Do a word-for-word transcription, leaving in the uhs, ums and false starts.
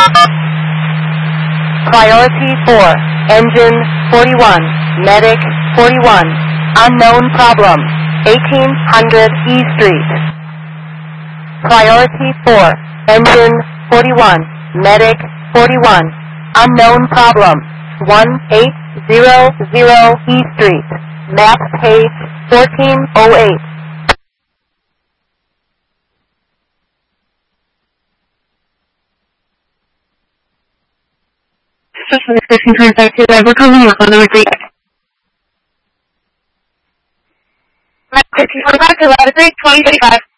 Priority four, engine forty-one, medic forty-one, unknown problem, eighteen hundred E Street. Priority four, engine forty-one, medic forty-one, unknown problem, one eight zero zero E Street, map page fourteen oh eight. fifteen twenty-five to Edward calling you on the retreat. fifteen twenty-five to Edward, twenty thirty-five.